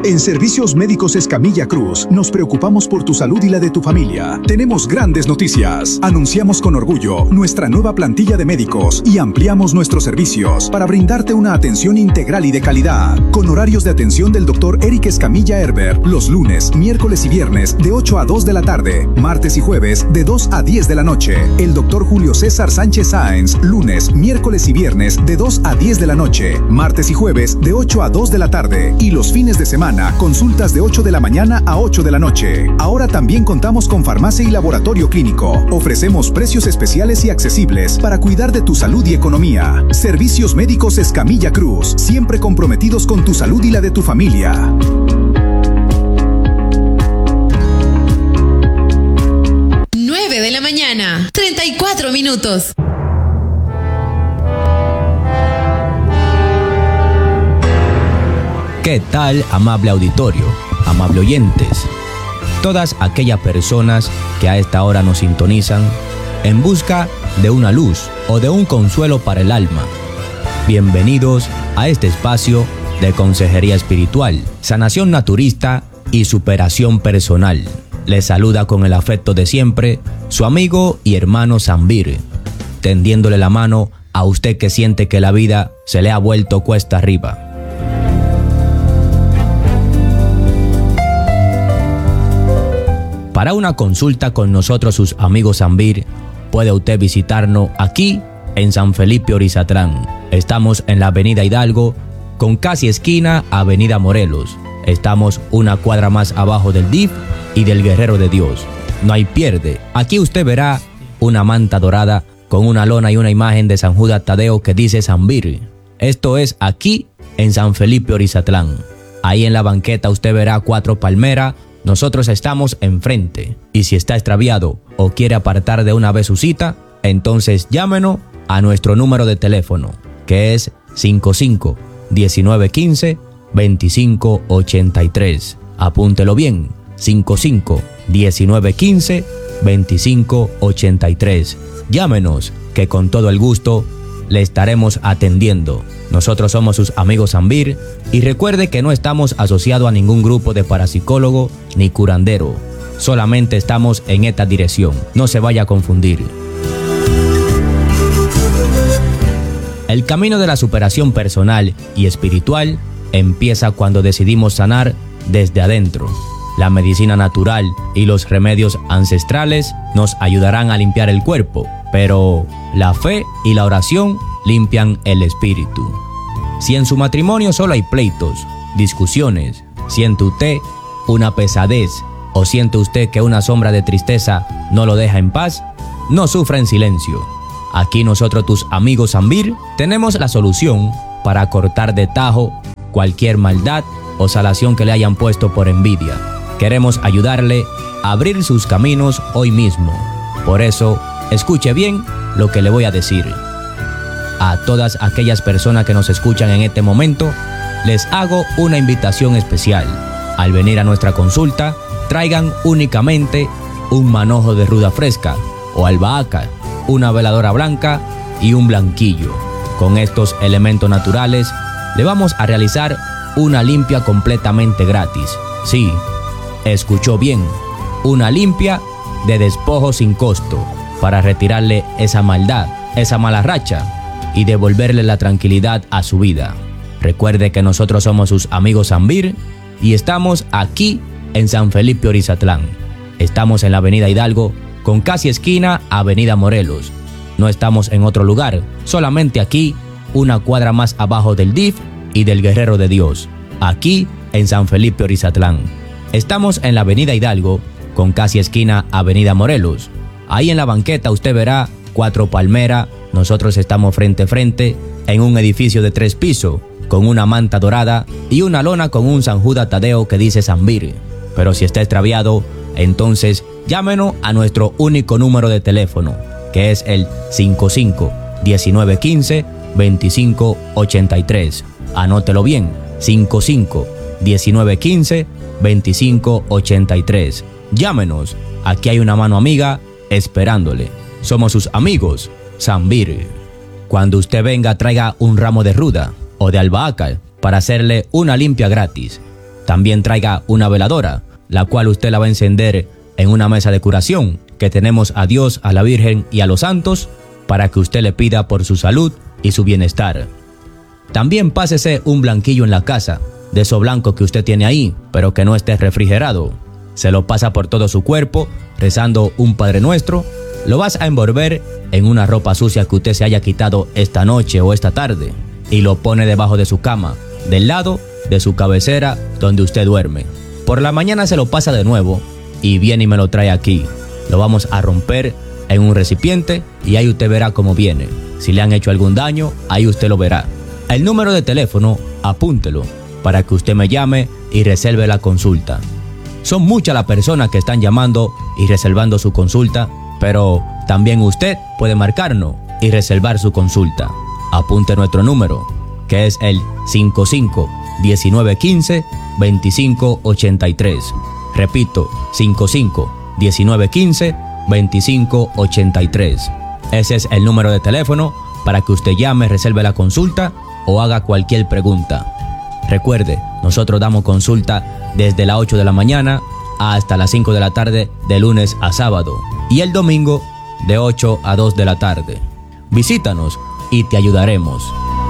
En Servicios Médicos Escamilla Cruz, nos preocupamos por tu salud y la de tu familia. Tenemos grandes noticias. Anunciamos con orgullo nuestra nueva plantilla de médicos y ampliamos nuestros servicios para brindarte una atención integral y de calidad. Con horarios de atención del Dr. Eric Escamilla Herbert, los lunes, miércoles y viernes de 8 a 2 de la tarde, martes y jueves de 2 a 10 de la noche. El Dr. Julio César Sánchez Sáenz, lunes, miércoles y viernes de 2 a 10 de la noche, martes y jueves de 8 a 2 de la tarde y los fines de semana consultas de 8 de la mañana a 8 de la noche. Ahora también contamos con farmacia y laboratorio clínico. Ofrecemos precios especiales y accesibles para cuidar de tu salud y economía. Servicios Médicos Escamilla Cruz, siempre comprometidos con tu salud y la de tu familia. 9 de la mañana, 34 minutos. ¿Qué tal, amable auditorio, amable oyentes? Todas aquellas personas que a esta hora nos sintonizan en busca de una luz o de un consuelo para el alma. Bienvenidos a este espacio de consejería espiritual, sanación naturista y superación personal. Les saluda con el afecto de siempre su amigo y hermano Zambir, tendiéndole la mano a usted que siente que la vida se le ha vuelto cuesta arriba. Para una consulta con nosotros, sus amigos Zambir, puede usted visitarnos aquí en San Felipe Orizatlán. Estamos en la avenida Hidalgo, con casi esquina a avenida Morelos. Estamos una cuadra más abajo del DIF y del Guerrero de Dios. No hay pierde. Aquí usted verá una manta dorada con una lona y una imagen de San Judas Tadeo que dice Zambir. Esto es aquí en San Felipe Orizatlán. Ahí en la banqueta usted verá 4 palmeras. Nosotros estamos enfrente, y si está extraviado o quiere apartar de una vez su cita, entonces llámenos a nuestro número de teléfono, que es 55-1915-2583. Apúntelo bien, 55-1915-2583. Llámenos, que con todo el gusto le estaremos atendiendo. Nosotros somos sus amigos Zambir, y recuerde que no estamos asociados a ningún grupo de parapsicólogo ni curandero. Solamente estamos en esta dirección. No se vaya a confundir. El camino de la superación personal y espiritual empieza cuando decidimos sanar desde adentro. La medicina natural y los remedios ancestrales nos ayudarán a limpiar el cuerpo, pero la fe y la oración limpian el espíritu. Si en su matrimonio solo hay pleitos, discusiones, siente usted una pesadez o siente usted que una sombra de tristeza no lo deja en paz, no sufra en silencio. Aquí nosotros, tus amigos Zambir, tenemos la solución para cortar de tajo cualquier maldad o salación que le hayan puesto por envidia. Queremos ayudarle a abrir sus caminos hoy mismo. Por eso, escuche bien lo que le voy a decir. A todas aquellas personas que nos escuchan en este momento, les hago una invitación especial. Al venir a nuestra consulta, traigan únicamente un manojo de ruda fresca o albahaca, una veladora blanca y un blanquillo. Con estos elementos naturales, le vamos a realizar una limpia completamente gratis. Sí, escuchó bien, una limpia de despojo sin costo, para retirarle esa maldad, esa mala racha, y devolverle la tranquilidad a su vida. Recuerde que nosotros somos sus amigos Zambir y estamos aquí en San Felipe Orizatlán. Estamos en la avenida Hidalgo, con casi esquina a avenida Morelos. No estamos en otro lugar, solamente aquí, una cuadra más abajo del DIF y del Guerrero de Dios. Aquí en San Felipe Orizatlán. Estamos en la avenida Hidalgo, con casi esquina a avenida Morelos. Ahí en la banqueta usted verá 4 palmeras. Nosotros estamos frente a frente en un edificio de 3 pisos, con una manta dorada y una lona con un San Judas Tadeo que dice Zambir. Pero si está extraviado, entonces llámenos a nuestro único número de teléfono, que es el 55-1915-2583. Anótelo bien, 55-1915-2583. Llámenos, aquí hay una mano amiga esperándole. Somos sus amigos Zambir. Cuando usted venga, traiga un ramo de ruda o de albahaca para hacerle una limpia gratis. También traiga una veladora, la cual usted la va a encender en una mesa de curación, que tenemos a Dios, a la Virgen y a los santos, para que usted le pida por su salud y su bienestar. También pásese un blanquillo en la casa, de eso blanco que usted tiene ahí, pero que no esté refrigerado. Se lo pasa por todo su cuerpo, rezando un Padre Nuestro. Lo vas a envolver en una ropa sucia que usted se haya quitado esta noche o esta tarde, y lo pone debajo de su cama, del lado de su cabecera donde usted duerme. Por la mañana se lo pasa de nuevo y viene y me lo trae aquí. Lo vamos a romper en un recipiente y ahí usted verá cómo viene. Si le han hecho algún daño, ahí usted lo verá. El número de teléfono, apúntelo, para que usted me llame y reserve la consulta. Son muchas las personas que están llamando y reservando su consulta, pero también usted puede marcarnos y reservar su consulta. Apunte nuestro número, que es el 55-1915-2583. Repito, 55-1915-2583. Ese es el número de teléfono para que usted llame, reserve la consulta o haga cualquier pregunta. Recuerde, nosotros damos consulta desde las 8 de la mañana hasta las 5 de la tarde de lunes a sábado y el domingo de 8 a 2 de la tarde. Visítanos y te ayudaremos.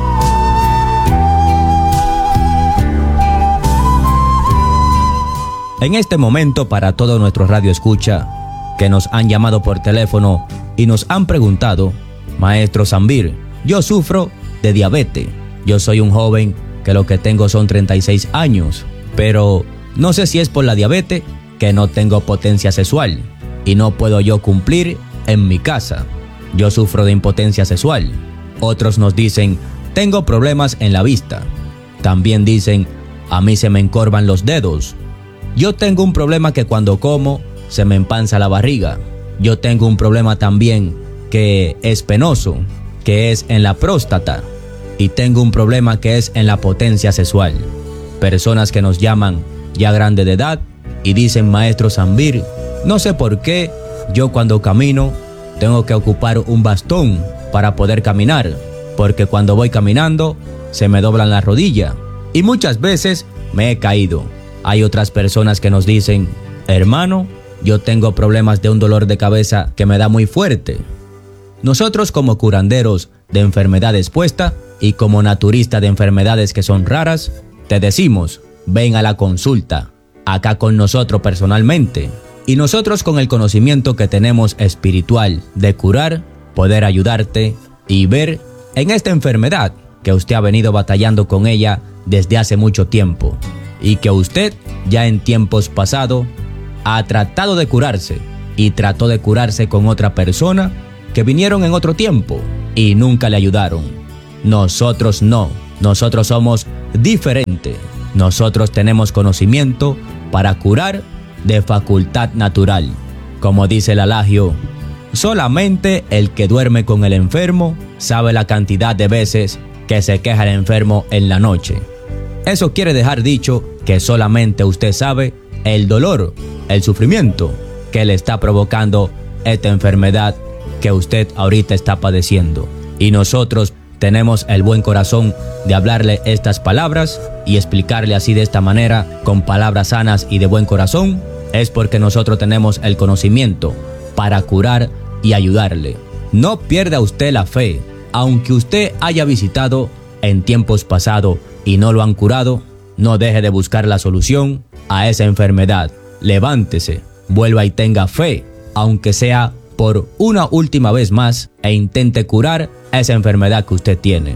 En este momento, para todo nuestro radio escucha que nos han llamado por teléfono y nos han preguntado: Maestro Zambir, yo sufro de diabetes. Yo soy un joven que lo que tengo son 36 años, pero no sé si es por la diabetes que no tengo potencia sexual y no puedo yo cumplir en mi casa. Yo sufro de impotencia sexual. Otros nos dicen: tengo problemas en la vista. También dicen: a mí se me encorvan los dedos. Yo tengo un problema que cuando como se me empanza la barriga. Yo tengo un problema también que es penoso, que es en la próstata. Y tengo un problema que es en la potencia sexual. Personas que nos llaman ya grandes de edad y dicen: Maestro Zambir, no sé por qué yo cuando camino tengo que ocupar un bastón para poder caminar, porque cuando voy caminando se me doblan las rodillas y muchas veces me he caído. Hay otras personas que nos dicen: hermano, yo tengo problemas de un dolor de cabeza que me da muy fuerte. Nosotros, como curanderos de enfermedades puestas y como naturistas de enfermedades que son raras, te decimos: ven a la consulta, acá con nosotros personalmente. Y nosotros, con el conocimiento que tenemos espiritual de curar, poder ayudarte y ver en esta enfermedad que usted ha venido batallando con ella desde hace mucho tiempo y que usted ya en tiempos pasados ha tratado de curarse y trató de curarse con otra persona que vinieron en otro tiempo y nunca le ayudaron. Nosotros no, nosotros somos diferentes. Nosotros tenemos conocimiento para curar de facultad natural. Como dice el adagio, solamente el que duerme con el enfermo sabe la cantidad de veces que se queja el enfermo en la noche. Eso quiere dejar dicho que solamente usted sabe el dolor, el sufrimiento que le está provocando esta enfermedad que usted ahorita está padeciendo. Y nosotros tenemos el buen corazón de hablarle estas palabras y explicarle así de esta manera, con palabras sanas y de buen corazón, es porque nosotros tenemos el conocimiento para curar y ayudarle. No pierda usted la fe, aunque usted haya visitado en tiempos pasados y no lo han curado, no deje de buscar la solución a esa enfermedad. Levántese, vuelva y tenga fe, aunque sea por una última vez más, e intente curar esa enfermedad que usted tiene.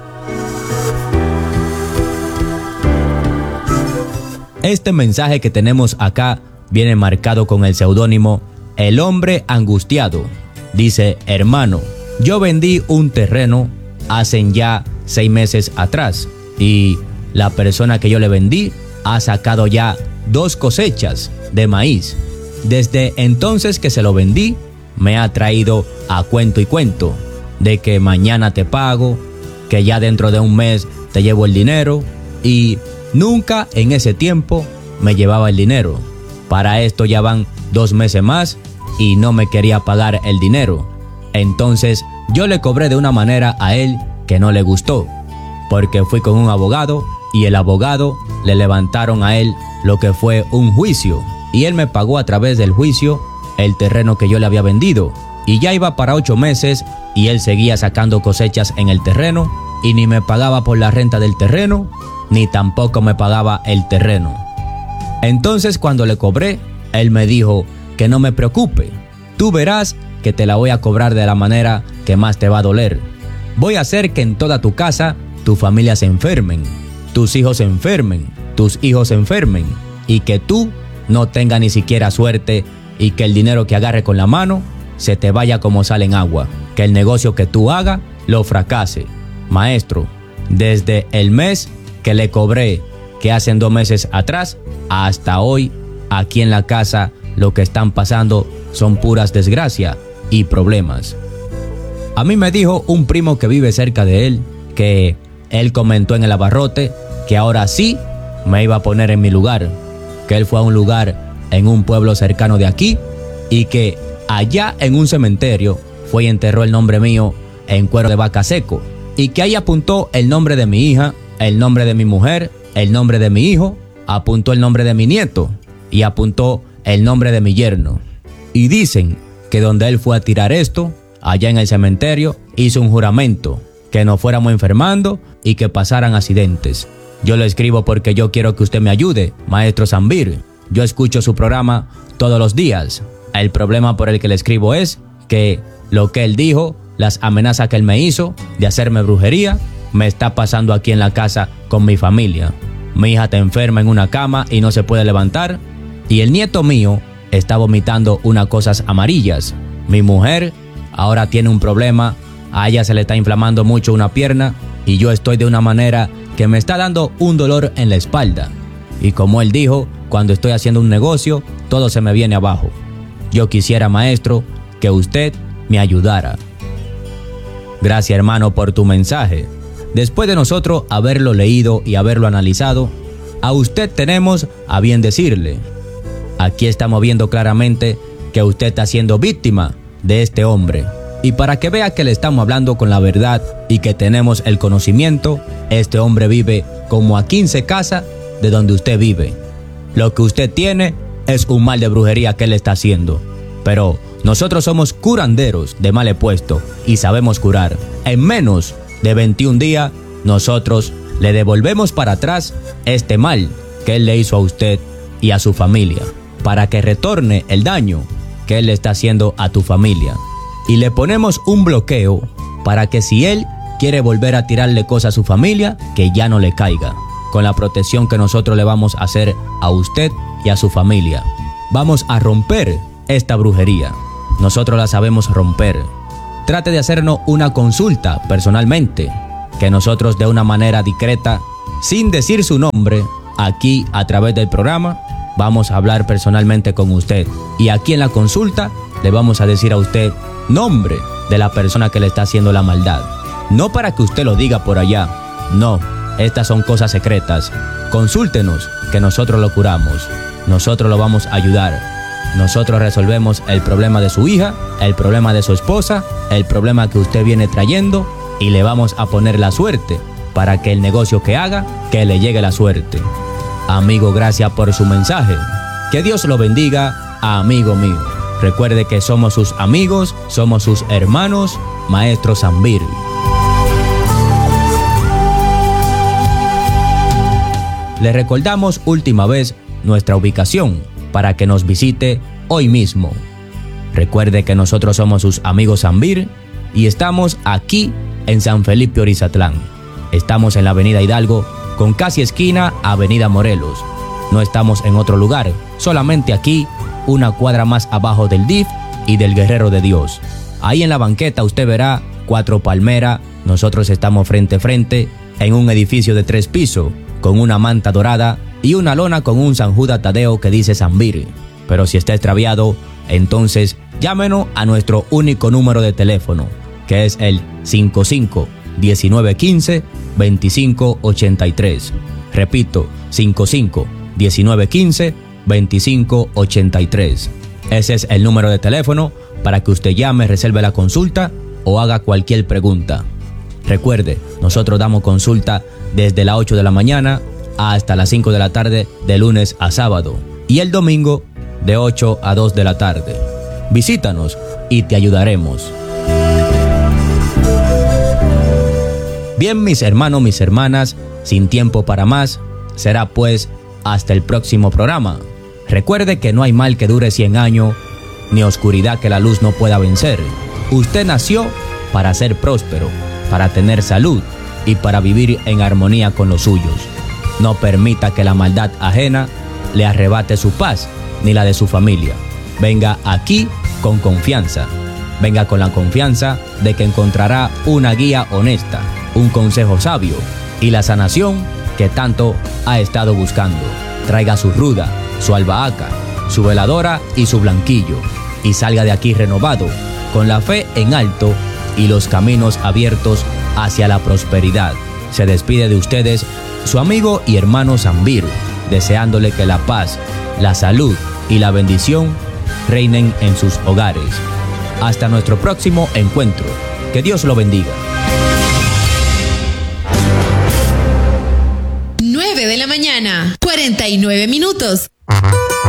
Este mensaje que tenemos acá viene marcado con el seudónimo El Hombre Angustiado. Dice: hermano, yo vendí un terreno hace ya 6 meses atrás y la persona que yo le vendí ha sacado ya 2 cosechas de maíz. Desde entonces que se lo vendí, me ha traído a cuento y cuento de que mañana te pago, que ya dentro de un mes te llevo el dinero, y nunca en ese tiempo me llevaba el dinero. Para esto ya van 2 meses más y no me quería pagar el dinero. Entonces yo le cobré de una manera a él que no le gustó, porque fui con un abogado y el abogado le levantaron a él lo que fue un juicio, y él me pagó a través del juicio el terreno que yo le había vendido, y ya iba para 8 meses y él seguía sacando cosechas en el terreno y ni me pagaba por la renta del terreno, ni tampoco me pagaba el terreno. Entonces cuando le cobré, él me dijo que no me preocupe, tú verás que te la voy a cobrar de la manera que más te va a doler. Voy a hacer que en toda tu casa tu familia se enfermen, tus hijos se enfermen, tus hijos se enfermen, y que tú no tengas ni siquiera suerte, y que el dinero que agarre con la mano se te vaya como sale en agua, que el negocio que tú hagas lo fracase. Maestro, desde el mes que le cobré, que hace 2 meses atrás, hasta hoy, aquí en la casa lo que están pasando son puras desgracias y problemas. A mí me dijo un primo que vive cerca de él, que él comentó en el abarrote que ahora sí me iba a poner en mi lugar, que él fue a un lugar en un pueblo cercano de aquí, y que allá en un cementerio fue y enterró el nombre mío en cuero de vaca seco, y que ahí apuntó el nombre de mi hija, el nombre de mi mujer, el nombre de mi hijo, apuntó el nombre de mi nieto y apuntó el nombre de mi yerno. Y dicen que donde él fue a tirar esto, allá en el cementerio, hizo un juramento que nos fuéramos enfermando y que pasaran accidentes. Yo lo escribo porque yo quiero que usted me ayude, maestro Zambir. Yo escucho su programa todos los días. El problema por el que le escribo es que lo que él dijo, las amenazas que él me hizo de hacerme brujería, me está pasando aquí en la casa con mi familia. Mi hija está enferma en una cama y no se puede levantar, y el nieto mío está vomitando unas cosas amarillas. Mi mujer ahora tiene un problema, a ella se le está inflamando mucho una pierna, y yo estoy de una manera que me está dando un dolor en la espalda. Y como él dijo, cuando estoy haciendo un negocio, todo se me viene abajo. Yo quisiera, maestro, que usted me ayudara. Gracias, hermano, por tu mensaje. Después de nosotros haberlo leído y haberlo analizado, a usted tenemos a bien decirle. Aquí estamos viendo claramente que usted está siendo víctima de este hombre. Y para que vea que le estamos hablando con la verdad y que tenemos el conocimiento, este hombre vive como a 15 casas de donde usted vive. Lo que usted tiene es un mal de brujería que él está haciendo. Pero nosotros somos curanderos de mal puesto y sabemos curar. En menos de 21 días, nosotros le devolvemos para atrás este mal que él le hizo a usted y a su familia, para que retorne el daño que él le está haciendo a tu familia. Y le ponemos un bloqueo para que si él quiere volver a tirarle cosas a su familia, que ya no le caiga, con la protección que nosotros le vamos a hacer a usted y a su familia. Vamos a romper esta brujería. Nosotros la sabemos romper. Trate de hacernos una consulta personalmente, que nosotros de una manera discreta, sin decir su nombre, aquí a través del programa, vamos a hablar personalmente con usted. Y aquí en la consulta le vamos a decir a usted nombre de la persona que le está haciendo la maldad. No para que usted lo diga por allá. No, estas son cosas secretas. Consúltenos, que nosotros lo curamos. Nosotros lo vamos a ayudar. Nosotros resolvemos el problema de su hija, el problema de su esposa, el problema que usted viene trayendo, y le vamos a poner la suerte para que el negocio que haga, que le llegue la suerte. Amigo, gracias por su mensaje. Que Dios lo bendiga, amigo mío. Recuerde que somos sus amigos, somos sus hermanos, Maestro Zambir. Le recordamos última vez nuestra ubicación para que nos visite hoy mismo. Recuerde que nosotros somos sus amigos Zambir y estamos aquí en San Felipe Orizatlán. Estamos en la Avenida Hidalgo con casi esquina Avenida Morelos. No estamos en otro lugar, solamente aquí, una cuadra más abajo del DIF y del Guerrero de Dios. Ahí en la banqueta usted verá 4 palmeras. Nosotros estamos frente a frente en un edificio de 3 pisos con una manta dorada y una lona con un San Judas Tadeo que dice Zambir. Pero si está extraviado, entonces llámenos a nuestro único número de teléfono, que es el 55-1915-2583. Repito, 55-1915-2583. Ese es el número de teléfono para que usted llame, reserve la consulta o haga cualquier pregunta. Recuerde, nosotros damos consulta desde las 8 de la mañana hasta las 5 de la tarde de lunes a sábado y el domingo de 8 a 2 de la tarde. Visítanos y te ayudaremos. Bien, mis hermanos, mis hermanas, sin tiempo para más, será pues hasta el próximo programa. Recuerde que no hay mal que dure 100 años, ni oscuridad que la luz no pueda vencer. Usted nació para ser próspero, para tener salud y para vivir en armonía con los suyos. No permita que la maldad ajena le arrebate su paz ni la de su familia. Venga aquí con confianza. Venga con la confianza de que encontrará una guía honesta, un consejo sabio y la sanación que tanto ha estado buscando. Traiga su ruda, su albahaca, su veladora y su blanquillo y salga de aquí renovado, con la fe en alto y los caminos abiertos hacia la prosperidad. Se despide de ustedes su amigo y hermano Zambiru, deseándole que la paz, la salud y la bendición reinen en sus hogares. Hasta nuestro próximo encuentro. Que Dios lo bendiga. 9 de la mañana, 49 minutos.